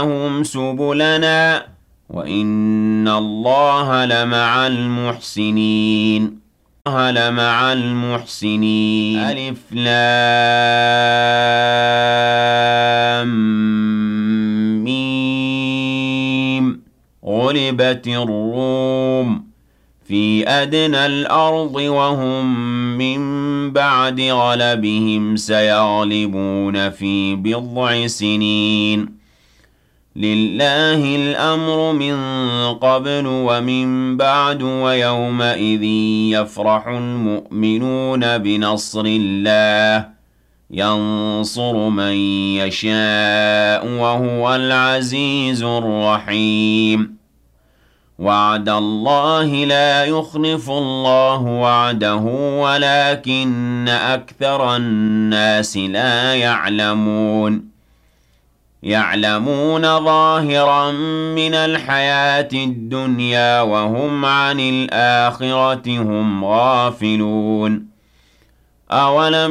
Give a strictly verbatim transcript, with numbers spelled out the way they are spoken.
لهم سبلنا وإن الله لمع المحسنين الله لمع المحسنين ألف لام ميم غلبت الروم في أدنى الأرض وهم من بعد غلبهم سيغلبون في بضع سنين لله الأمر من قبل ومن بعد ويومئذ يفرح المؤمنون بنصر الله ينصر من يشاء وهو العزيز الرحيم وعد الله لا يخلف الله وعده ولكن أكثر الناس لا يعلمون يعلمون ظاهرا من الحياة الدنيا وهم عن الآخرة هم غافلون أولم